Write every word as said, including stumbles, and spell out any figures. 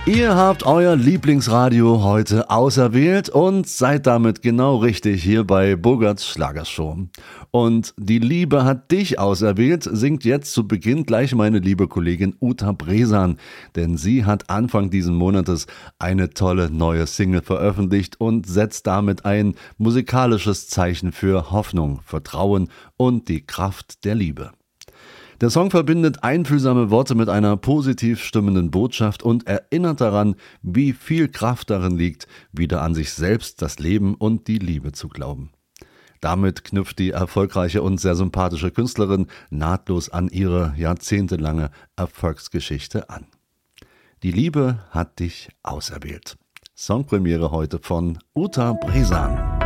Ihr habt euer Lieblingsradio heute auserwählt und seid damit genau richtig hier bei Bogarts Schlagershow. Und die Liebe hat dich auserwählt, singt jetzt zu Beginn gleich meine liebe Kollegin Uta Bresan, denn sie hat Anfang diesen Monates eine tolle neue Single veröffentlicht und setzt damit ein musikalisches Zeichen für Hoffnung, Vertrauen und die Kraft der Liebe. Der Song verbindet einfühlsame Worte mit einer positiv stimmenden Botschaft und erinnert daran, wie viel Kraft darin liegt, wieder an sich selbst, das Leben und die Liebe zu glauben. Damit knüpft die erfolgreiche und sehr sympathische Künstlerin nahtlos an ihre jahrzehntelange Erfolgsgeschichte an. Die Liebe hat dich auserwählt. Songpremiere heute von Uta Bresan.